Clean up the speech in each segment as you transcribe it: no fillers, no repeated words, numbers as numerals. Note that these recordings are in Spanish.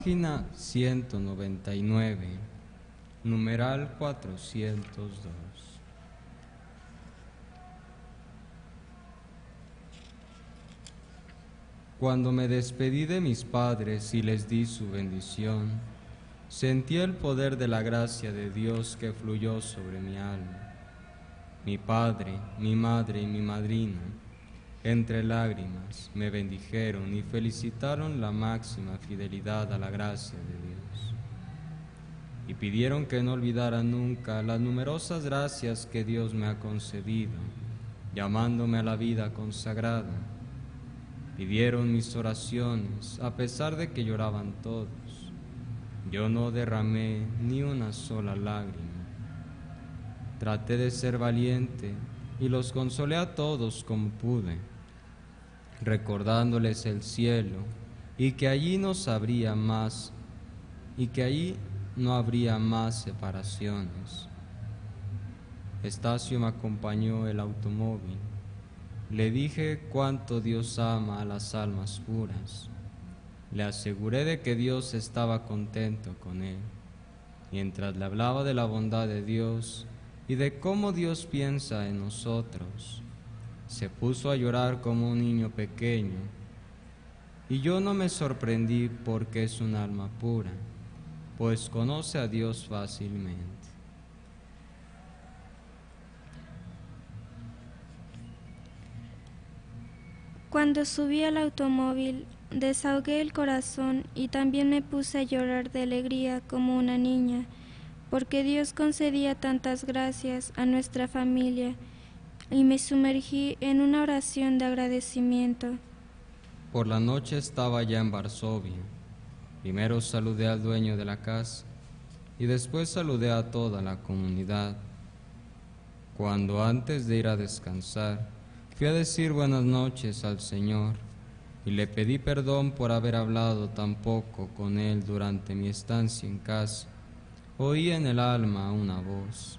Página 199, numeral 402. Cuando me despedí de mis padres y les di su bendición, sentí el poder de la gracia de Dios que fluyó sobre mi alma. Mi padre, mi madre y mi madrina, entre lágrimas, me bendijeron y felicitaron la máxima fidelidad a la gracia de Dios. Y pidieron que no olvidara nunca las numerosas gracias que Dios me ha concedido, llamándome a la vida consagrada. Pidieron mis oraciones, a pesar de que lloraban todos. Yo no derramé ni una sola lágrima. Traté de ser valiente y los consolé a todos como pude, recordándoles el cielo y que allí no habría más separaciones. Estacio me acompañó el automóvil. Le dije cuánto Dios ama a las almas puras. Le aseguré de que Dios estaba contento con él. Mientras le hablaba de la bondad de Dios y de cómo Dios piensa en nosotros, se puso a llorar como un niño pequeño, y yo no me sorprendí porque es un alma pura, pues conoce a Dios fácilmente. Cuando subí al automóvil, desahogué el corazón y también me puse a llorar de alegría como una niña, porque Dios concedía tantas gracias a nuestra familia, y me sumergí en una oración de agradecimiento. Por la noche estaba ya en Varsovia. Primero saludé al dueño de la casa y después saludé a toda la comunidad. Cuando antes de ir a descansar, fui a decir buenas noches al Señor y le pedí perdón por haber hablado tan poco con Él durante mi estancia en casa. Oí en el alma una voz: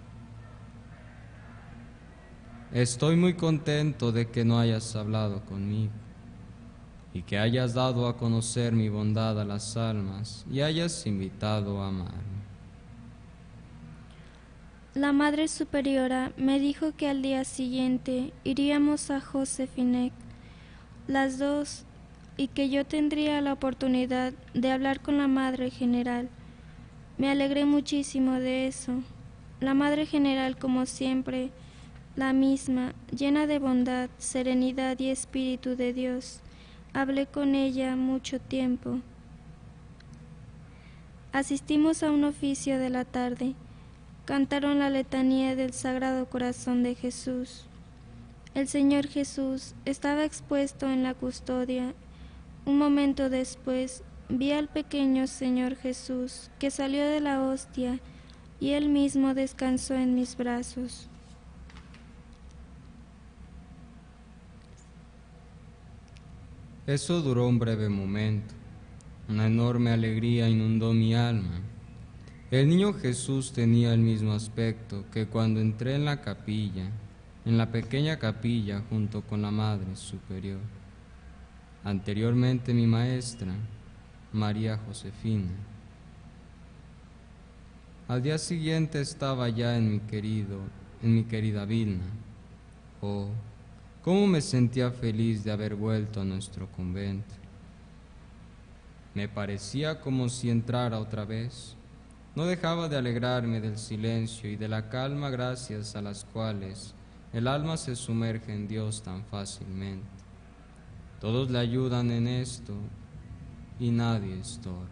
estoy muy contento de que no hayas hablado conmigo y que hayas dado a conocer mi bondad a las almas y hayas invitado a amarme. La Madre Superiora me dijo que al día siguiente iríamos a Josefinek, las dos, y que yo tendría la oportunidad de hablar con la Madre General. Me alegré muchísimo de eso. La Madre General, como siempre, la misma, llena de bondad, serenidad y Espíritu de Dios. Hablé con ella mucho tiempo. Asistimos a un oficio de la tarde. Cantaron la letanía del Sagrado Corazón de Jesús. El Señor Jesús estaba expuesto en la custodia. Un momento después vi al pequeño Señor Jesús que salió de la hostia y Él mismo descansó en mis brazos. Eso duró un breve momento. Una enorme alegría inundó mi alma. El niño Jesús tenía el mismo aspecto que cuando entré en la capilla, en la pequeña capilla junto con la Madre Superior. Anteriormente mi maestra, María Josefina. Al día siguiente estaba ya en mi querida Vilna. Oh, cómo me sentía feliz de haber vuelto a nuestro convento. Me parecía como si entrara otra vez. No dejaba de alegrarme del silencio y de la calma gracias a las cuales el alma se sumerge en Dios tan fácilmente. Todos le ayudan en esto y nadie estorba.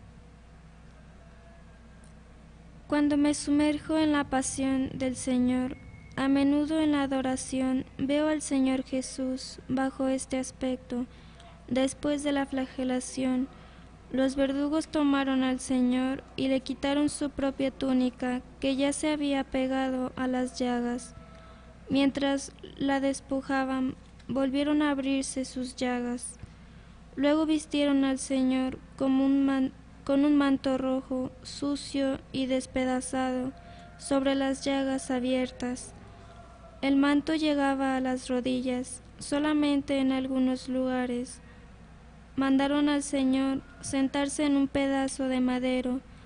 Cuando me sumerjo en la pasión del Señor, a menudo en la adoración veo al Señor Jesús bajo este aspecto. Después de la flagelación, los verdugos tomaron al Señor y le quitaron su propia túnica, que ya se había pegado a las llagas. Mientras la despojaban, volvieron a abrirse sus llagas. Luego vistieron al Señor con un manto rojo, sucio y despedazado, sobre las llagas abiertas. El manto llegaba a las rodillas, solamente en algunos lugares. Mandaron al Señor sentarse en un pedazo de madero,